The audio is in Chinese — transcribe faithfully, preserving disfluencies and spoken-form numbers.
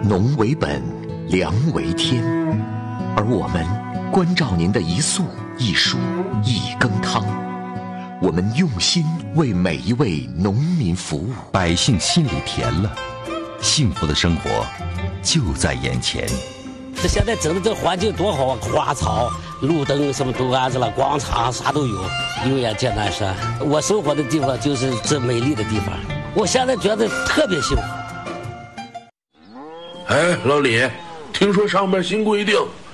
农为本，粮为天，而我们关照您的一粟一蔬一羹汤，我们用心为每一位农民服务， 百姓心里甜了，幸福的生活就在眼前。 这现在整的这环境多好啊，花草、路灯什么都安置了，广场啥都有。永远见南山，我生活的地方就是这美丽的地方，我现在觉得特别幸福。 哎，老李，听说上面新规定，